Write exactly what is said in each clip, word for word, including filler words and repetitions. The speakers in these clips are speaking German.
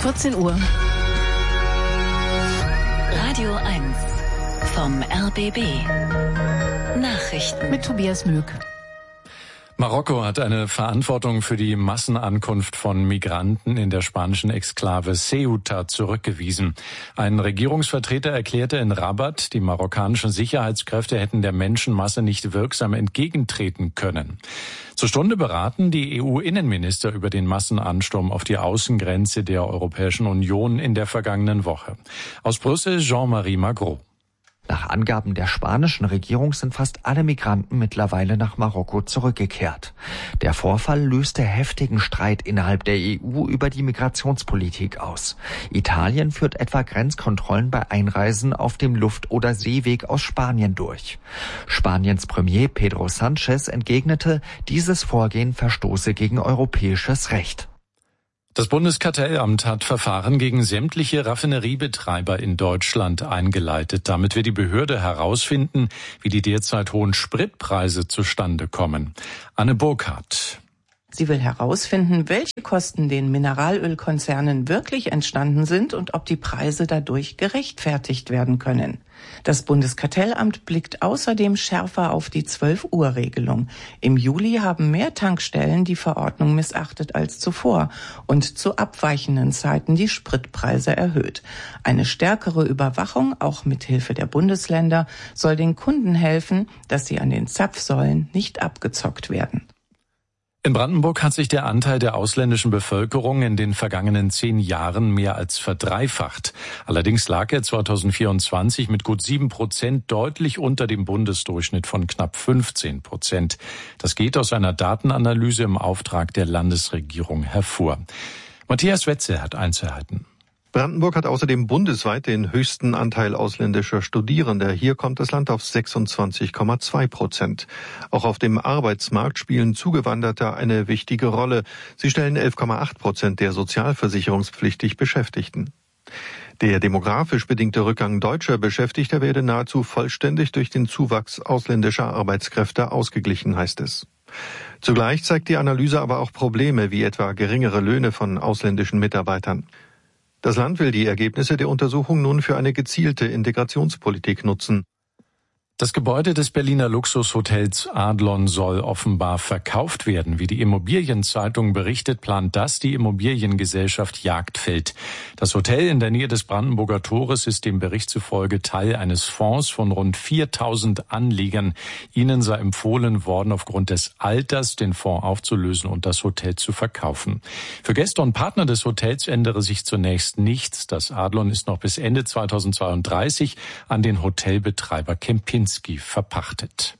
vierzehn Uhr. Radio eins vom R B B. Nachrichten Mit Tobias Möck. Marokko hat eine Verantwortung für die Massenankunft von Migranten in der spanischen Exklave Ceuta zurückgewiesen. Ein Regierungsvertreter erklärte in Rabat, die marokkanischen Sicherheitskräfte hätten der Menschenmasse nicht wirksam entgegentreten können. Zur Stunde beraten die E U-Innenminister über den Massenansturm auf die Außengrenze der Europäischen Union in der vergangenen Woche. Aus Brüssel Jean-Marie Magro. Nach Angaben der spanischen Regierung sind fast alle Migranten mittlerweile nach Marokko zurückgekehrt. Der Vorfall löste heftigen Streit innerhalb der E U über die Migrationspolitik aus. Italien führt etwa Grenzkontrollen bei Einreisen auf dem Luft- oder Seeweg aus Spanien durch. Spaniens Premier Pedro Sánchez entgegnete, dieses Vorgehen verstoße gegen europäisches Recht. Das Bundeskartellamt hat Verfahren gegen sämtliche Raffineriebetreiber in Deutschland eingeleitet. Damit wird die Behörde herausfinden, wie die derzeit hohen Spritpreise zustande kommen. Anne Burkhardt. Sie will herausfinden, welche Kosten den Mineralölkonzernen wirklich entstanden sind und ob die Preise dadurch gerechtfertigt werden können. Das Bundeskartellamt blickt außerdem schärfer auf die zwölf-Uhr-Regelung. Im Juli haben mehr Tankstellen die Verordnung missachtet als zuvor und zu abweichenden Zeiten die Spritpreise erhöht. Eine stärkere Überwachung, auch mit Hilfe der Bundesländer, soll den Kunden helfen, dass sie an den Zapfsäulen nicht abgezockt werden. In Brandenburg hat sich der Anteil der ausländischen Bevölkerung in den vergangenen zehn Jahren mehr als verdreifacht. Allerdings lag er zweitausendvierundzwanzig mit gut sieben Prozent deutlich unter dem Bundesdurchschnitt von knapp fünfzehn Prozent. Das geht aus einer Datenanalyse im Auftrag der Landesregierung hervor. Matthias Wetzel hat Einzelheiten. Brandenburg hat außerdem bundesweit den höchsten Anteil ausländischer Studierender. Hier kommt das Land auf sechsundzwanzig Komma zwei Prozent. Auch auf dem Arbeitsmarkt spielen Zugewanderte eine wichtige Rolle. Sie stellen elf Komma acht Prozent der sozialversicherungspflichtig Beschäftigten. Der demografisch bedingte Rückgang deutscher Beschäftigter werde nahezu vollständig durch den Zuwachs ausländischer Arbeitskräfte ausgeglichen, heißt es. Zugleich zeigt die Analyse aber auch Probleme, wie etwa geringere Löhne von ausländischen Mitarbeitern. Das Land will die Ergebnisse der Untersuchung nun für eine gezielte Integrationspolitik nutzen. Das Gebäude des Berliner Luxushotels Adlon soll offenbar verkauft werden. Wie die Immobilienzeitung berichtet, plant das die Immobiliengesellschaft Jagdfeld. Das Hotel in der Nähe des Brandenburger Tores ist dem Bericht zufolge Teil eines Fonds von rund viertausend Anlegern. Ihnen sei empfohlen worden, aufgrund des Alters den Fonds aufzulösen und das Hotel zu verkaufen. Für Gäste und Partner des Hotels ändere sich zunächst nichts. Das Adlon ist noch bis Ende zweitausendzweiunddreißig an den Hotelbetreiber Kempinski verpachtet.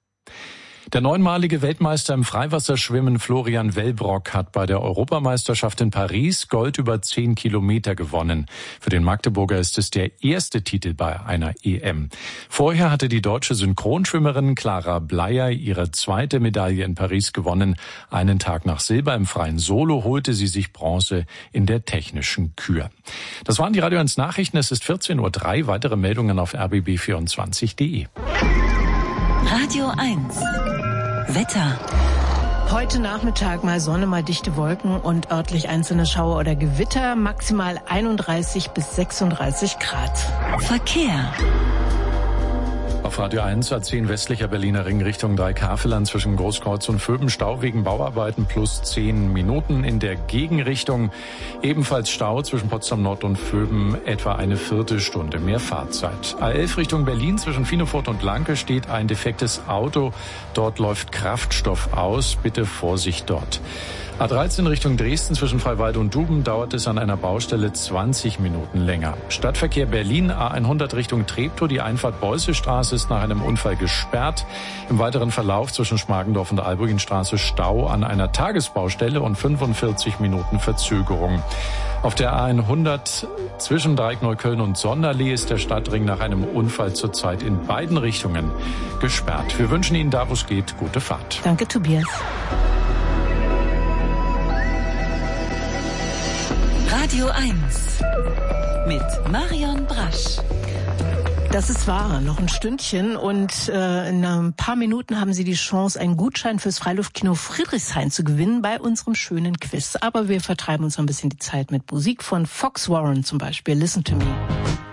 Der neunmalige Weltmeister im Freiwasserschwimmen Florian Wellbrock hat bei der Europameisterschaft in Paris Gold über zehn Kilometer gewonnen. Für den Magdeburger ist es der erste Titel bei einer E M. Vorher hatte die deutsche Synchronschwimmerin Clara Bleier ihre zweite Medaille in Paris gewonnen. Einen Tag nach Silber im freien Solo holte sie sich Bronze in der technischen Kür. Das waren die Radio eins Nachrichten. Es ist vierzehn Uhr drei. Weitere Meldungen auf r b b vierundzwanzig punkt de. Radio eins Wetter. Heute Nachmittag mal Sonne, mal dichte Wolken und örtlich einzelne Schauer oder Gewitter. Maximal einunddreißig bis sechsunddreißig Grad. Verkehr. Auf Radio eins A zehn westlicher Berliner Ring Richtung Dreikafelern zwischen Großkreuz und Vöben Stau wegen Bauarbeiten plus zehn Minuten. In der Gegenrichtung ebenfalls Stau zwischen Potsdam Nord und Vöben etwa eine Viertelstunde mehr Fahrzeit. A elf Richtung Berlin zwischen Finefurt und Lanke steht ein defektes Auto. Dort läuft Kraftstoff aus. Bitte Vorsicht dort. A dreizehn Richtung Dresden zwischen Freiwalde und Duben dauert es an einer Baustelle zwanzig Minuten länger. Stadtverkehr Berlin A hundert Richtung Treptow. Die Einfahrt Beussestraße ist nach einem Unfall gesperrt. Im weiteren Verlauf zwischen Schmargendorf und Albuginstraße Stau an einer Tagesbaustelle und fünfundvierzig Minuten Verzögerung. Auf der A hundert zwischen Dreieckneukölln und Sonderlee ist der Stadtring nach einem Unfall zurzeit in beiden Richtungen gesperrt. Wir wünschen Ihnen da, wo es geht, gute Fahrt. Danke, Tobias. Radio eins mit Marion Brasch. Das ist wahr. Noch ein Stündchen und äh, in ein paar Minuten haben Sie die Chance, einen Gutschein fürs Freiluftkino Friedrichshain zu gewinnen bei unserem schönen Quiz. Aber wir vertreiben uns noch ein bisschen die Zeit mit Musik von Fox Warren zum Beispiel. Listen to Me.